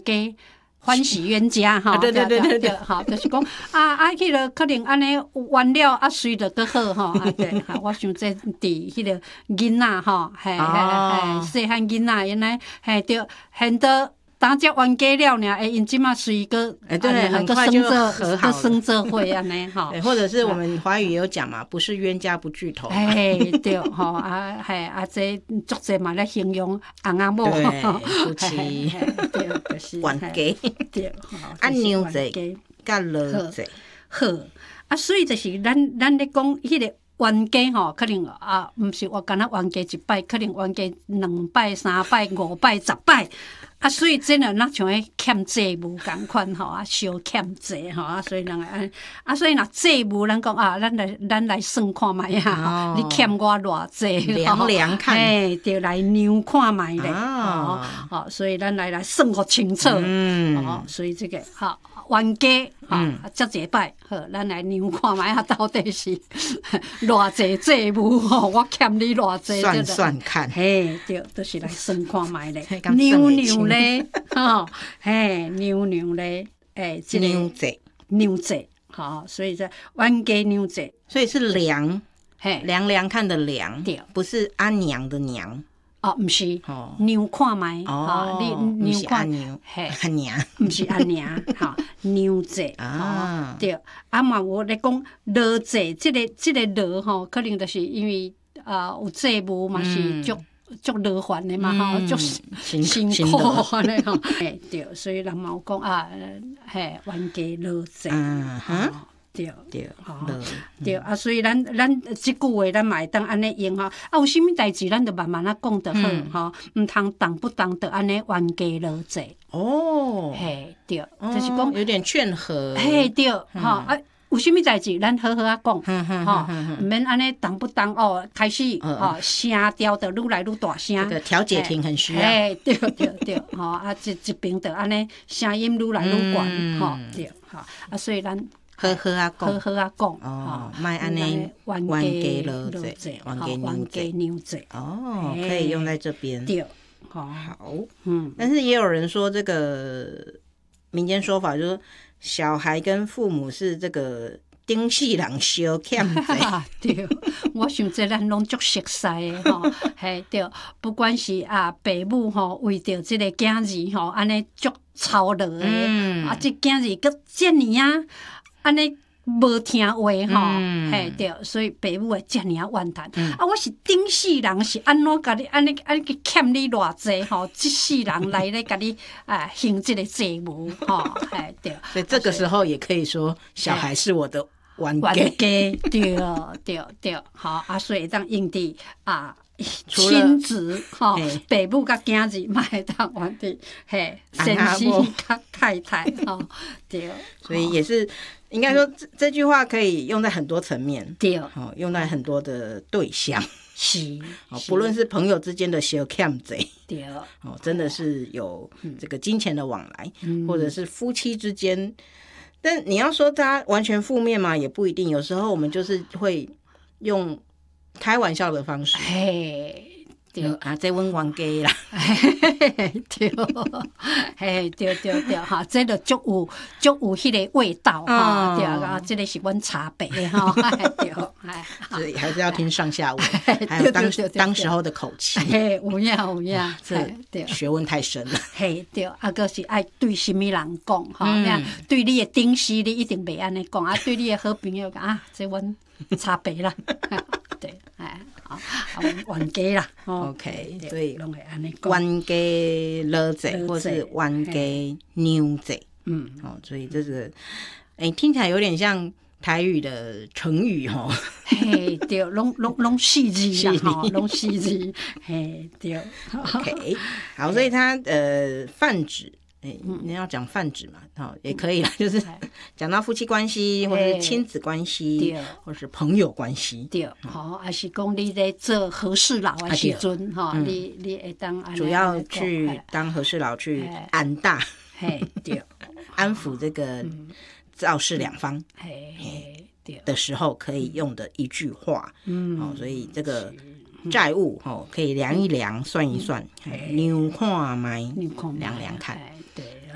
家。欢喜冤家哈， 对， 好，就是讲迄个可能安尼完了随着搁好哈，对，我想这伫迄个囡仔哈，细汉囡仔原来对，现在当只冤家了呢，因即马随个对，很快就和好了， 生这会安尼哈， 或者是我们华语也有讲嘛，不是冤家不聚头， 对吼这足侪嘛咧形容翁仔某夫妻， 对，就是冤家， 对， 娘济甲老济， 好所以就是咱咧讲迄个。冤家吼，可能毋是我敢若冤家一摆，可能冤家2摆、3摆、5摆、10摆，所以真诶，若像迄欠债务共款吼，小欠债吼，所以人安，所以若债务，咱讲咱来算看觅你欠我偌济， 量量看， 对，来量看觅咧，所以咱来算互清楚，所以这个好。冤家接一摆，好，咱来量看觅到底是偌济债务我欠你偌济， 算算看， 对，就是来算看觅咧，娘咧，娘咧，这个娘济，好，所以这冤家娘济， 所以是量看的量，不是阿娘的娘。 毋是，娘看觅，你娘看， 阿娘， 毋是阿娘，娘济，对，嘛我咧讲劳济，这个劳吼，可能就是因为有债务嘛是足劳烦的嘛吼，足辛苦安尼吼，对，所以人嘛有讲冤家劳济，对，所以咱即句话咱嘛会当安尼用吼，有啥物代志咱就慢慢讲就好，毋通动不动就安尼冤家劳济。对，就是讲有点劝和。 对，有啥物代志咱好好讲，毋免安尼动不动开始声调就愈来愈大声。 这个调解庭很需要。 对，一边就安尼声音愈来愈悬，对，所以咱。 好好讲， 莫安尼冤家劳济，冤家娘济， 可以用在这边。 对， 好，但是也有人说这个民间说法，就是小孩跟父母是这个顶世人相欠债。 对，我想这咱拢足熟悉的吼，对，不管是爸母吼为着这个囝儿吼，安尼足操劳的，这囝儿搁遮尔安尼无听话吼，对，所以爸母会遮尔怨叹。我是顶世人，是安怎甲你安尼欠你偌济吼？这世人来咧甲你还这个债务吼，对。 所以这个时候也可以说，小孩是我的冤家。 对，好所以当用伫亲子爸母甲囝儿嘛会当玩的，先生甲太太对， 所以也是应该说这句话可以用在很多层面， 对， 用在很多的对象， 是， 不论是朋友之间的小欠债， 对， 真的是有这个金钱的往来，或者是夫妻之间，但你要说它完全负面嘛，也不一定，有时候我们就是会用开玩笑的方式，对这阮冤家啦， 对，哈，这就足有迄个味道哈，对这个是阮茶杯哈，对， 所以还是要听上下文，还有当时候的口气， 有影， 这学问太深了， 对，个是爱对什么人讲哈，对你的顶事你一定袂安尼讲，对你的好朋友讲这阮茶杯啦，对，冤家啦 ，OK， 所以拢会安尼讲， 冤家劳济或是冤家娘济，所以这个听起来有点像台语的成语吼， 对，拢四字啦，拢四字，对 ，OK， 好，所以它泛指。你要讲泛指嘛，也可以啦，就是讲到夫妻关系，或是亲子关系，或是朋友关系， 对，还是讲你在做和事佬的时阵，你会当主要去当和事佬去安大， 对， 安抚这个肇事两方，的时候可以用的一句话，所以这个。债务可以量一量，算一算，量看卖，量量看。